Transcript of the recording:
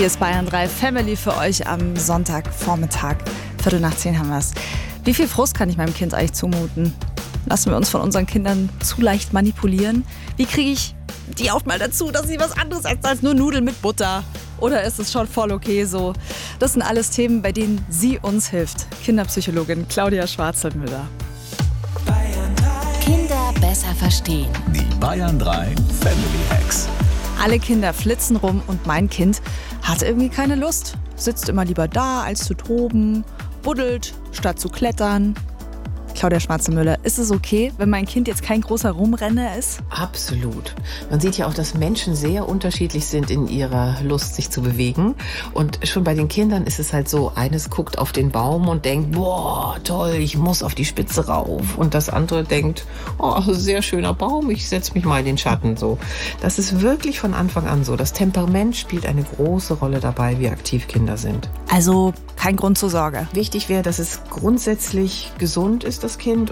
Hier ist Bayern 3 Family für euch am Sonntagvormittag. 9:15 haben wir es. Wie viel Frust kann ich meinem Kind eigentlich zumuten? Lassen wir uns von unseren Kindern zu leicht manipulieren? Wie kriege ich die auch mal dazu, dass sie was anderes essen als nur Nudeln mit Butter? Oder ist es schon voll okay so? Das sind alles Themen, bei denen sie uns hilft. Kinderpsychologin Claudia Schwarzelmüller. Kinder besser verstehen. Die Bayern 3 Family Hacks. Alle Kinder flitzen rum und mein Kind hat irgendwie keine Lust. Sitzt immer lieber da, als zu toben, buddelt, statt zu klettern. Claudia Schwarzelmüller, ist es okay, wenn mein Kind jetzt kein großer Rumrenner ist? Absolut. Man sieht ja auch, dass Menschen sehr unterschiedlich sind in ihrer Lust, sich zu bewegen. Und schon bei den Kindern ist es halt so, eines guckt auf den Baum und denkt, boah, toll, ich muss auf die Spitze rauf. Und das andere denkt, oh, sehr schöner Baum, ich setze mich mal in den Schatten. So. Das ist wirklich von Anfang an so. Das Temperament spielt eine große Rolle dabei, wie aktiv Kinder sind. Also kein Grund zur Sorge. Wichtig wäre, dass es grundsätzlich gesund ist, das Kind,